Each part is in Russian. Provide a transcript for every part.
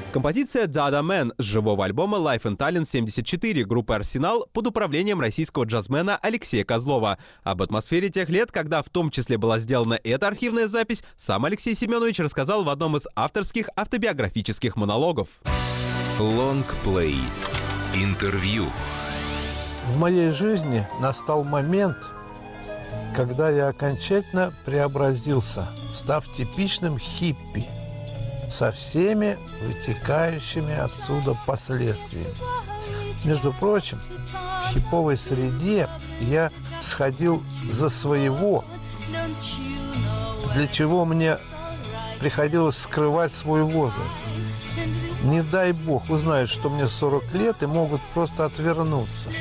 Композиция «Dada Man» с живого альбома Live in Tallinn 74 группы «Арсенал» под управлением российского джазмена Алексея Козлова. Об атмосфере тех лет, когда в том числе была сделана эта архивная запись, сам Алексей Семенович рассказал в одном из авторских автобиографических монологов. Лонгплей. Интервью. В моей жизни настал момент, когда я окончательно преобразился, став типичным хиппи, со всеми вытекающими отсюда последствиями. Между прочим, в хиповой среде я сходил за своего, для чего мне приходилось скрывать свой возраст. Не дай бог узнают, что мне 40 лет, и могут просто отвернуться.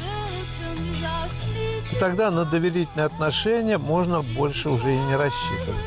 И тогда на доверительные отношения можно больше уже и не рассчитывать.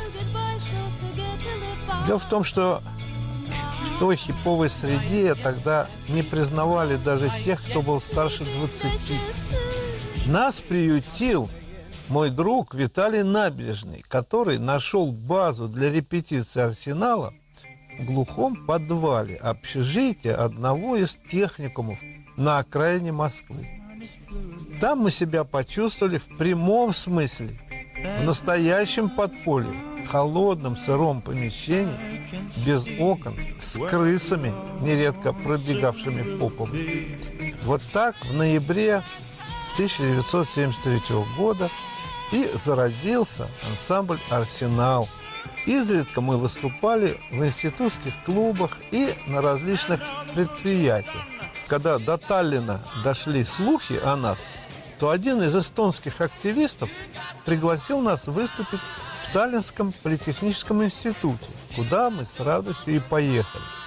Дело в том, что в той хиповой среде тогда не признавали даже тех, кто был старше 20. Нас приютил мой друг Виталий Набережный, который нашел базу для репетиции «Арсенала» в глухом подвале общежития одного из техникумов на окраине Москвы. Там мы себя почувствовали в прямом смысле, в настоящем подполье, холодном сыром помещении, без окон, с крысами, нередко пробегавшими по полу. Вот так в ноябре 1973 года и зародился ансамбль «Арсенал». Изредка мы выступали в институтских клубах и на различных предприятиях. Когда до Таллина дошли слухи о нас, то один из эстонских активистов пригласил нас выступить в Таллинском политехническом институте, куда мы с радостью и поехали.